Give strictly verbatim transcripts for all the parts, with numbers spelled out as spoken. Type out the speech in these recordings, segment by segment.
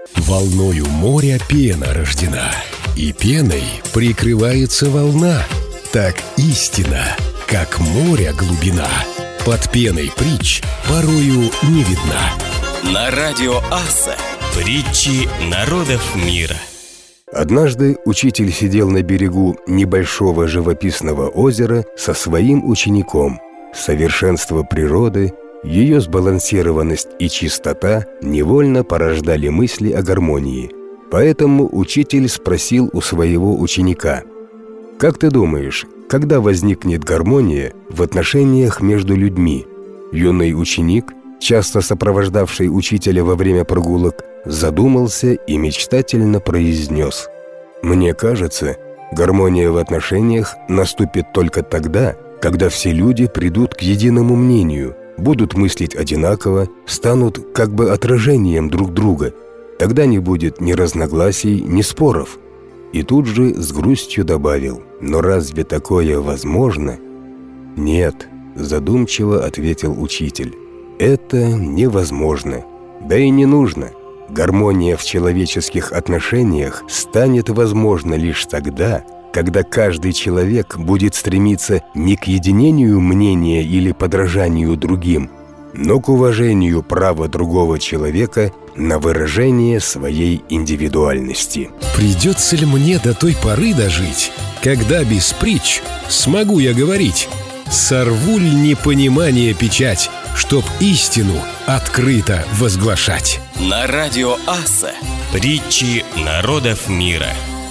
Волною моря пена рождена, и пеной прикрывается волна. Так истина, как море глубина, под пеной притч порою не видна. На радио Аса притчи народов мира. Однажды учитель сидел на берегу небольшого живописного озера со своим учеником. Совершенство природы, ее сбалансированность и чистота невольно порождали мысли о гармонии. Поэтому учитель спросил у своего ученика: «Как ты думаешь, когда возникнет гармония в отношениях между людьми?» Юный ученик, часто сопровождавший учителя во время прогулок, задумался и мечтательно произнес: «Мне кажется, гармония в отношениях наступит только тогда, когда все люди придут к единому мнению, будут мыслить одинаково, станут как бы отражением друг друга. Тогда не будет ни разногласий, ни споров». И тут же с грустью добавил: «Но разве такое возможно?» «Нет», – задумчиво ответил учитель, – «это невозможно, да и не нужно. Гармония в человеческих отношениях станет возможна лишь тогда, когда каждый человек будет стремиться не к единению мнения или подражанию другим, но к уважению права другого человека на выражение своей индивидуальности». Придется ли мне до той поры дожить, когда без притч смогу я говорить? Сорву ли непонимание печать, чтоб истину открыто возглашать? На радио Аса притчи народов мира.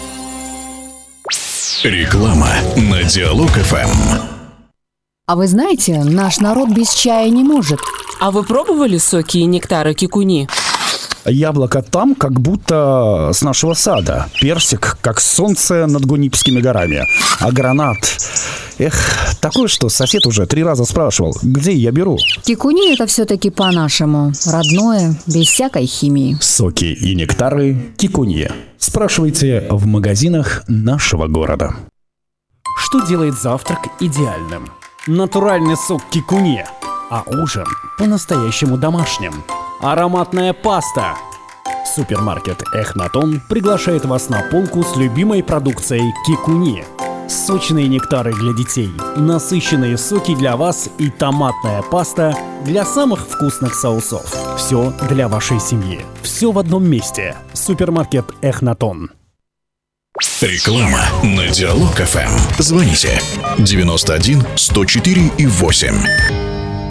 Реклама на Диалог-ФМ. А вы знаете, наш народ без чая не может. А вы пробовали соки и нектары кикуни? Яблоко там, как будто с нашего сада. Персик, как солнце над Гунипскими горами. А гранат... Эх, такое, что сосед уже три раза спрашивал, где я беру. Кикуни – это все-таки по-нашему. Родное, без всякой химии. Соки и нектары кикуни. Спрашивайте в магазинах нашего города. Что делает завтрак идеальным? Натуральный сок кикуни. А ужин по-настоящему домашним. Ароматная паста. Супермаркет Эхнатон приглашает вас на полку с любимой продукцией кикуни. Сочные нектары для детей, насыщенные соки для вас и томатная паста для самых вкусных соусов. Все для вашей семьи. Все в одном месте. Супермаркет Эхнатон. Реклама на Диалог-ФМ. Звоните девяносто один сто четыре и восемь.